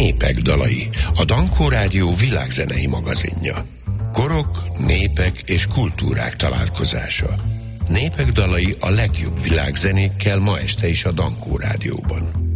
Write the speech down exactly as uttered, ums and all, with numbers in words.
Népek dalai, a Dankó Rádió világzenei magazinja. Korok, népek és kultúrák találkozása. Népek dalai a legjobb világzenékkel ma este is a Dankó Rádióban.